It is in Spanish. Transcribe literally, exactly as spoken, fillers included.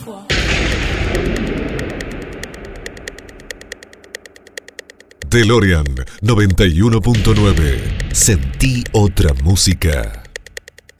DeLorean noventa y uno punto nueve. Sentí otra música.